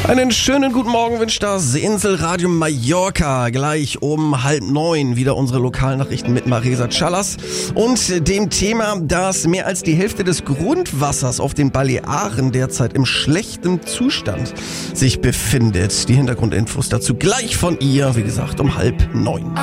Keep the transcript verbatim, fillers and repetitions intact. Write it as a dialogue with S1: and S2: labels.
S1: Einen schönen guten Morgen wünscht das Inselradio Mallorca. Gleich um halb neun wieder unsere Lokalnachrichten mit Marisa Callas und dem Thema, dass mehr als die Hälfte des Grundwassers auf den Balearen derzeit im schlechten Zustand sich befindet. Die Hintergrundinfos dazu gleich von ihr, wie gesagt, um halb neun.